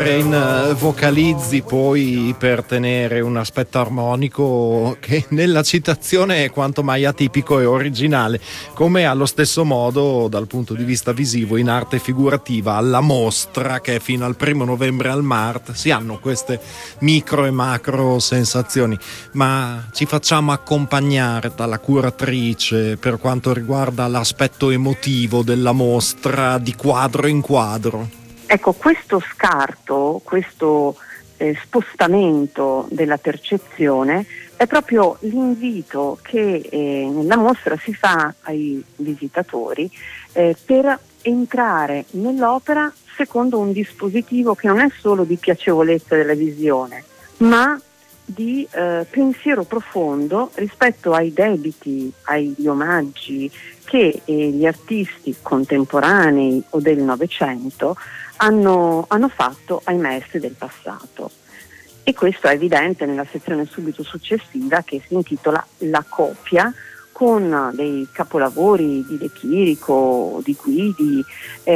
vocalizzi poi per tenere un aspetto armonico che nella citazione è quanto mai atipico e originale, come allo stesso modo dal punto di vista visivo in arte figurativa alla mostra che è fino al 1 novembre al MART si hanno queste micro e macro sensazioni, ma ci facciamo accompagnare dalla curatrice per quanto riguarda l'aspetto emotivo della mostra di quadro in quadro. Ecco, questo scarto, questo spostamento della percezione è proprio l'invito che nella mostra si fa ai visitatori per entrare nell'opera secondo un dispositivo che non è solo di piacevolezza della visione, ma di pensiero profondo rispetto ai debiti, agli omaggi che gli artisti contemporanei o del Novecento hanno fatto ai maestri del passato. E questo è evidente nella sezione subito successiva, che si intitola La copia, con dei capolavori di De Chirico, di Guidi,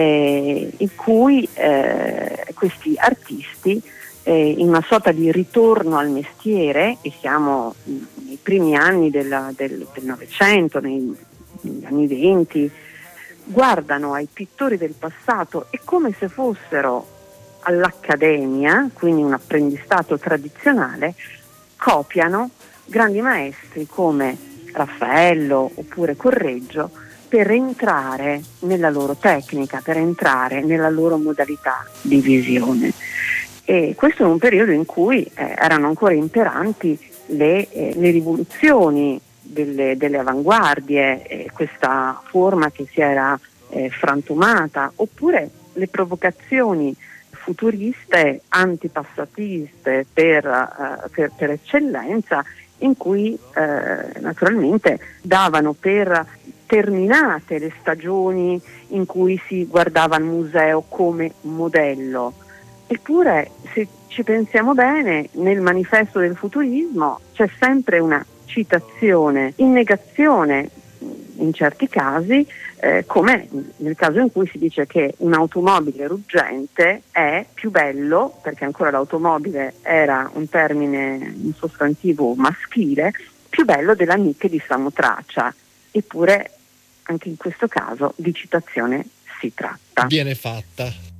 in cui questi artisti, in una sorta di ritorno al mestiere, e siamo nei primi anni del Novecento, negli anni 20, guardano ai pittori del passato e come se fossero all'accademia, quindi un apprendistato tradizionale, copiano grandi maestri come Raffaello oppure Correggio per entrare nella loro tecnica, per entrare nella loro modalità di visione. E questo in un periodo in cui erano ancora imperanti le rivoluzioni delle avanguardie, questa forma che si era frantumata, oppure le provocazioni futuriste, antipassatiste per eccellenza, in cui naturalmente davano per terminate le stagioni in cui si guardava il museo come modello. Eppure, se ci pensiamo bene, nel manifesto del futurismo c'è sempre una citazione in negazione, in certi casi, come nel caso in cui si dice che un'automobile ruggente è più bello, perché ancora l'automobile era un termine, un sostantivo maschile, più bello della Nike di Samotracia. Eppure anche in questo caso di citazione si tratta. Viene fatta.